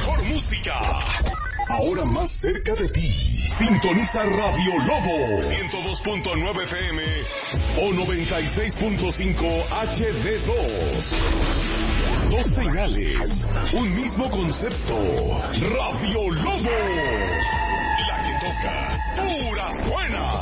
mejor música. Ahora más cerca de ti. Sintoniza Radio Lobo 102.9 FM o 96.5 HD2. Dos señales, un mismo concepto. Radio Lobo, la que toca puras buenas.